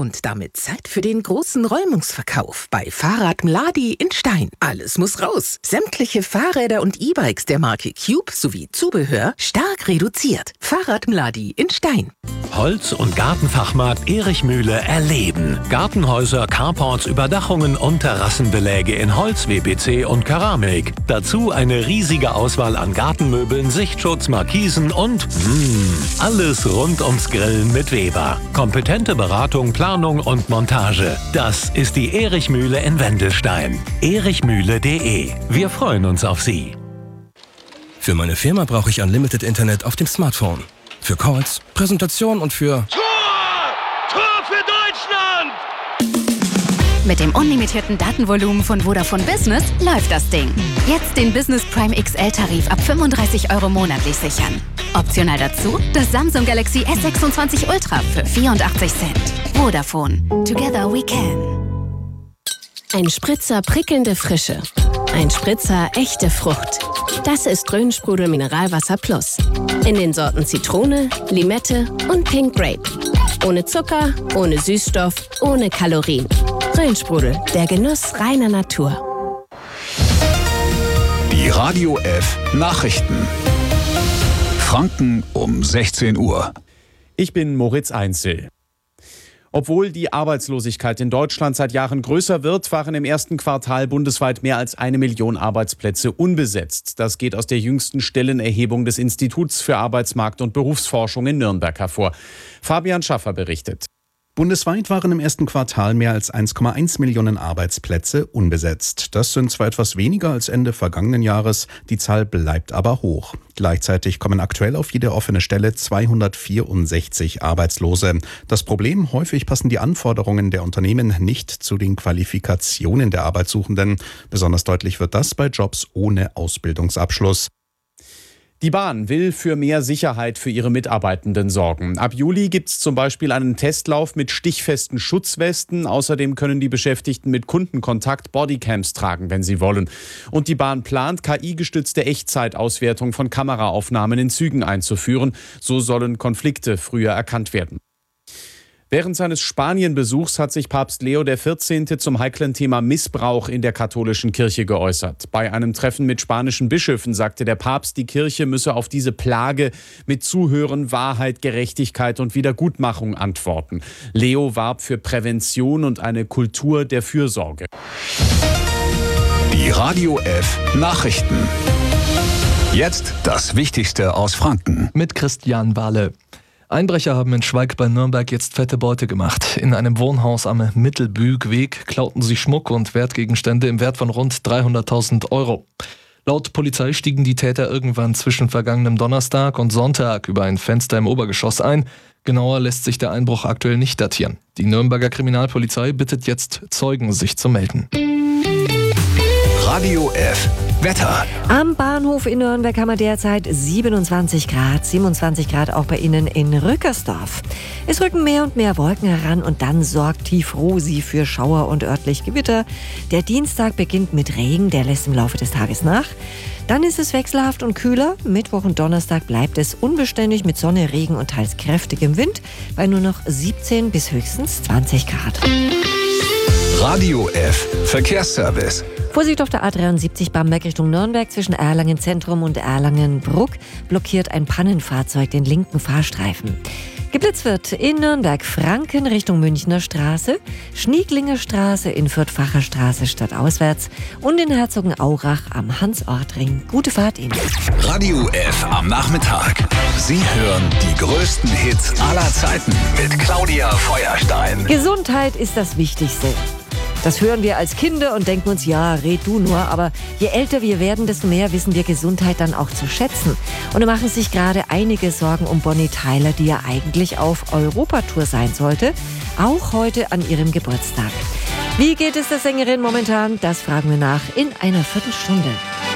Und damit Zeit für den großen Räumungsverkauf bei Fahrrad Mladi in Stein. Alles muss raus. Sämtliche Fahrräder und E-Bikes der Marke Cube sowie Zubehör stark reduziert. Fahrrad Mladi in Stein. Holz- und Gartenfachmarkt Erich Mühle erleben. Gartenhäuser, Carports, Überdachungen und Terrassenbeläge in Holz, WPC und Keramik. Dazu eine riesige Auswahl an Gartenmöbeln, Sichtschutz, Markisen und alles rund ums Grillen mit Weber. Kompetente Beratung, Planung und Montage. Das ist die Erich Mühle in Wendelstein. erichmühle.de. Wir freuen uns auf Sie. Für meine Firma brauche ich Unlimited Internet auf dem Smartphone. Für Calls, Präsentation und für... Tor für Deutschland! Mit dem unlimitierten Datenvolumen von Vodafone Business läuft das Ding. Jetzt den Business Prime XL-Tarif ab 35 € monatlich sichern. Optional dazu das Samsung Galaxy S26 Ultra für 84 Cent. Vodafone. Together we can. Ein Spritzer prickelnde Frische. Ein Spritzer echte Frucht. Das ist Rhön-Sprudel Mineralwasser Plus. In den Sorten Zitrone, Limette und Pink Grape. Ohne Zucker, ohne Süßstoff, ohne Kalorien. Rhön-Sprudel, der Genuss reiner Natur. Die Radio F Nachrichten. Franken um 16 Uhr. Ich bin Moritz Einzel. Obwohl die Arbeitslosigkeit in Deutschland seit Jahren größer wird, waren im ersten Quartal bundesweit mehr als 1 Million Arbeitsplätze unbesetzt. Das geht aus der jüngsten Stellenerhebung des Instituts für Arbeitsmarkt- und Berufsforschung in Nürnberg hervor. Fabian Schaffer berichtet. Bundesweit waren im ersten Quartal mehr als 1,1 Millionen Arbeitsplätze unbesetzt. Das sind zwar etwas weniger als Ende vergangenen Jahres, die Zahl bleibt aber hoch. Gleichzeitig kommen aktuell auf jede offene Stelle 264 Arbeitslose. Das Problem: häufig passen die Anforderungen der Unternehmen nicht zu den Qualifikationen der Arbeitssuchenden. Besonders deutlich wird das bei Jobs ohne Ausbildungsabschluss. Die Bahn will für mehr Sicherheit für ihre Mitarbeitenden sorgen. Ab Juli gibt es zum Beispiel einen Testlauf mit stichfesten Schutzwesten. Außerdem können die Beschäftigten mit Kundenkontakt Bodycams tragen, wenn sie wollen. Und die Bahn plant, KI-gestützte Echtzeitauswertung von Kameraaufnahmen in Zügen einzuführen. So sollen Konflikte früher erkannt werden. Während seines Spanienbesuchs hat sich Papst Leo XIV. Zum heiklen Thema Missbrauch in der katholischen Kirche geäußert. Bei einem Treffen mit spanischen Bischöfen sagte der Papst, die Kirche müsse auf diese Plage mit Zuhören, Wahrheit, Gerechtigkeit und Wiedergutmachung antworten. Leo warb für Prävention und eine Kultur der Fürsorge. Die Radio F Nachrichten. Jetzt das Wichtigste aus Franken. Mit Christian Wahle. Einbrecher haben in Schweig bei Nürnberg jetzt fette Beute gemacht. In einem Wohnhaus am Mittelbügweg klauten sie Schmuck und Wertgegenstände im Wert von rund 300.000 €. Laut Polizei stiegen die Täter irgendwann zwischen vergangenem Donnerstag und Sonntag über ein Fenster im Obergeschoss ein. Genauer lässt sich der Einbruch aktuell nicht datieren. Die Nürnberger Kriminalpolizei bittet jetzt Zeugen, sich zu melden. Radio F Wetter. Am Bahnhof in Nürnberg haben wir derzeit 27 Grad auch bei Ihnen in Rückersdorf. Es rücken mehr und mehr Wolken heran und dann sorgt Tiefrosi für Schauer und örtlich Gewitter. Der Dienstag beginnt mit Regen, der lässt im Laufe des Tages nach. Dann ist es wechselhaft und kühler. Mittwoch und Donnerstag bleibt es unbeständig mit Sonne, Regen und teils kräftigem Wind bei nur noch 17 bis höchstens 20 Grad. Radio F Verkehrsservice. Vorsicht auf der A73 Bamberg Richtung Nürnberg zwischen Erlangen Zentrum und Erlangen-Bruck blockiert ein Pannenfahrzeug den linken Fahrstreifen. Geblitzt wird in Nürnberg Franken Richtung Münchner Straße, Schnieglinger Straße in Fürth-Facher Straße stadtauswärts und in Herzogenaurach am Hans-Ort-Ring. Gute Fahrt Ihnen. Radio F am Nachmittag. Sie hören die größten Hits aller Zeiten mit Claudia Feuerstein. Gesundheit ist das Wichtigste. Das hören wir als Kinder und denken uns, ja, red du nur. Aber je älter wir werden, desto mehr wissen wir Gesundheit dann auch zu schätzen. Und da machen sich gerade einige Sorgen um Bonnie Tyler, die ja eigentlich auf Europatour sein sollte. Auch heute an ihrem Geburtstag. Wie geht es der Sängerin momentan? Das fragen wir nach in einer Viertelstunde.